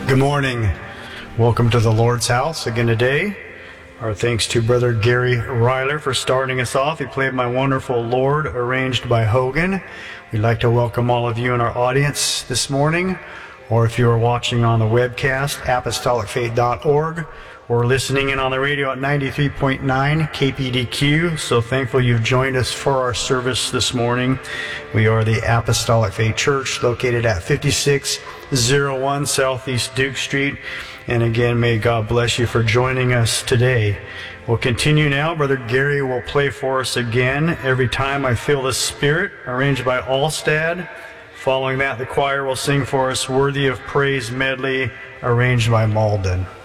Good morning. Welcome to the Lord's house again today. Our thanks to Brother Gary Ryler for starting us off. He played My Wonderful Lord, arranged by Hogan. We'd like to welcome all of you in our audience this morning, or if you are watching on the webcast, apostolicfaith.org, or listening in on the radio at 93.9 KPDQ. So thankful you've joined us for our service this morning. We are the Apostolic Faith Church, located at 5601 Southeast Duke Street. And again, may God bless you for joining us today. We'll continue now. Brother Gary will play for us again, Every Time I Feel the Spirit, arranged by Allstad. Following that, the choir will sing for us Worthy of Praise medley, arranged by Malden.